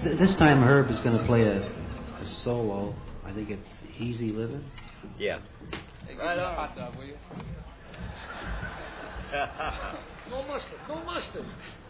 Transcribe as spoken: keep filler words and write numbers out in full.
th- this time Herb is going to play a, a solo. I think it's Easy Living. Yeah. Hey, right on. Hot dog, will you? No mustard. No mustard.